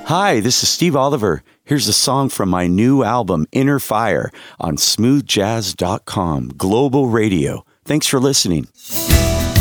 Hi, this is Steve Oliver. Here's a song from my new album, Inner Fire, on smoothjazz.com, Global Radio. Thanks for listening.